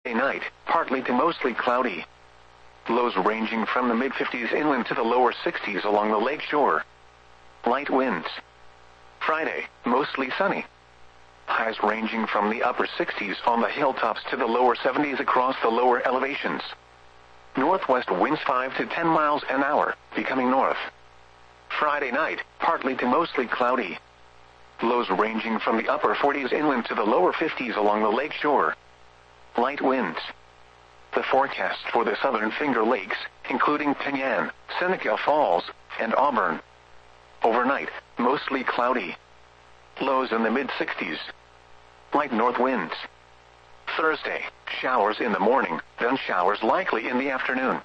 Night, partly to mostly cloudy. Lows ranging from the mid-50s inland to the lower 60s along the lake shore. Light winds. Friday, mostly sunny. Highs ranging from the upper 60s on the hilltops to the lower 70s across the lower elevations. Northwest winds 5 to 10 miles an hour, becoming north. Friday night, partly to mostly cloudy. Lows ranging from the upper 40s inland to the lower 50s along the lake shore. Light winds. The forecast for the southern Finger Lakes, including Penyan, Seneca Falls, and Auburn. Overnight, mostly cloudy. Lows in the mid-60s. Light north winds. Thursday, showers in the morning, then showers likely in the afternoon.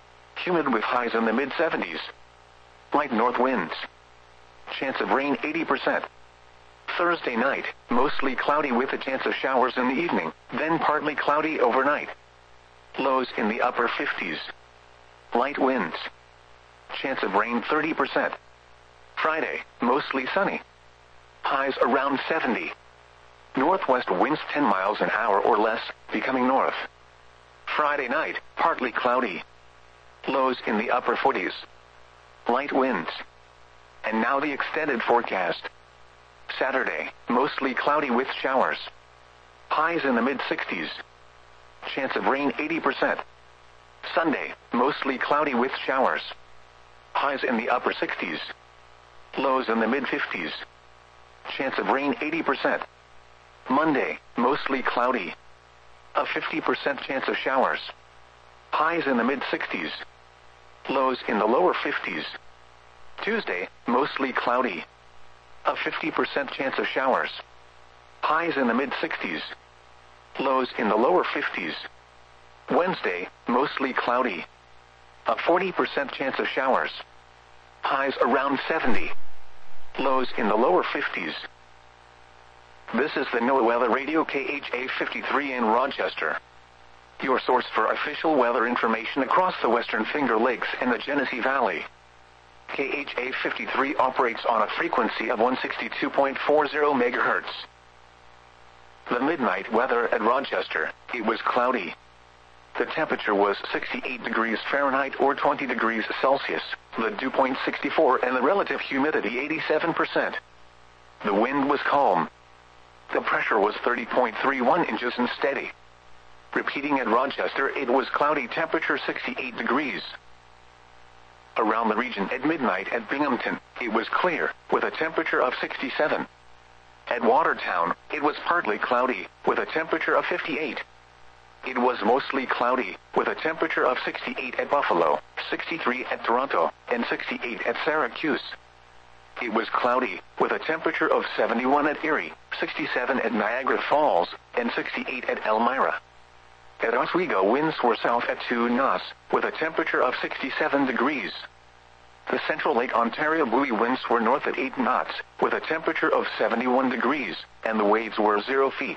Humid with highs in the mid-70s. Light north winds. Chance of rain 80%. Thursday night, mostly cloudy with a chance of showers in the evening, then partly cloudy overnight. Lows in the upper 50s. Light winds. Chance of rain 30%. Friday, mostly sunny. Highs around 70. Northwest winds 10 miles an hour or less, becoming north. Friday night, partly cloudy. Lows in the upper 40s. Light winds. And now the extended forecast. Saturday, mostly cloudy with showers. Highs in the mid-60s. Chance of rain 80%. Sunday, mostly cloudy with showers. Highs in the upper 60s. Lows in the mid-50s. Chance of rain 80%. Monday, mostly cloudy. A 50% chance of showers. Highs in the mid-60s. Lows in the lower 50s. Tuesday, mostly cloudy. A 50% chance of showers. Highs in the mid-60s. Lows in the lower 50s. Wednesday, mostly cloudy. A 40% chance of showers. Highs around 70. Lows in the lower 50s. This is the NOAA Weather Radio KHA 53 in Rochester. Your source for official weather information across the Western Finger Lakes and the Genesee Valley. KHA 53 operates on a frequency of 162.40 MHz. The midnight weather at Rochester, it was cloudy. The temperature was 68 degrees Fahrenheit or 20 degrees Celsius, the dew point 64 and the relative humidity 87%. The wind was calm. The pressure was 30.31 inches and steady. Repeating at Rochester, it was cloudy, temperature 68 degrees. Around the region at midnight at Binghamton, it was clear, with a temperature of 67. At Watertown, it was partly cloudy, with a temperature of 58. It was mostly cloudy, with a temperature of 68 at Buffalo, 63 at Toronto, and 68 at Syracuse. It was cloudy, with a temperature of 71 at Erie, 67 at Niagara Falls, and 68 at Elmira. At Oswego, winds were south at 2 knots, with a temperature of 67 degrees. The Central Lake Ontario buoy winds were north at 8 knots, with a temperature of 71 degrees, and the waves were 0 feet.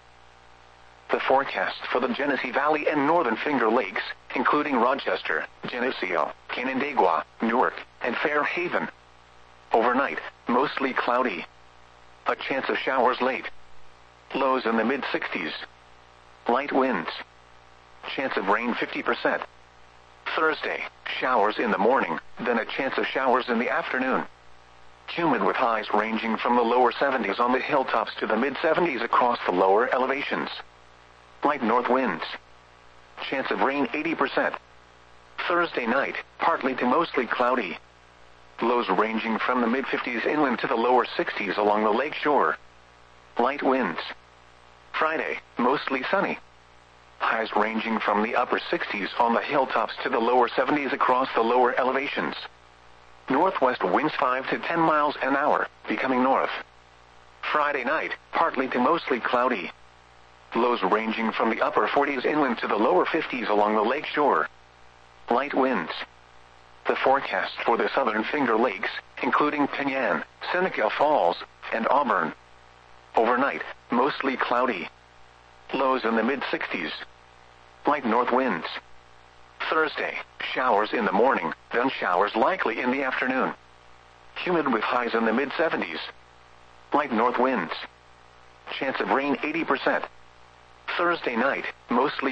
The forecast for the Genesee Valley and Northern Finger Lakes, including Rochester, Geneseo, Canandaigua, Newark, and Fairhaven. Overnight, mostly cloudy. A chance of showers late. Lows in the mid-60s. Light winds. Chance of rain 50%. Thursday, showers in the morning, then a chance of showers in the afternoon. Humid with highs ranging from the lower 70s on the hilltops to the mid-70s across the lower elevations. Light north winds. Chance of rain 80%. Thursday night, partly to mostly cloudy. Lows ranging from the mid-50s inland to the lower 60s along the lake shore. Light winds. Friday, mostly sunny. Highs ranging from the upper 60s on the hilltops to the lower 70s across the lower elevations. Northwest winds 5 to 10 miles an hour, becoming north. Friday night, partly to mostly cloudy. Lows ranging from the upper 40s inland to the lower 50s along the lake shore. Light winds. The forecast for the southern Finger Lakes, including Penyan, Seneca Falls, and Auburn. Overnight, mostly cloudy. Lows in the mid-60s. Light north winds. Thursday, showers in the morning, then showers likely in the afternoon. Humid with highs in the mid-70s. Light north winds. Chance of rain 80%. Thursday night, mostly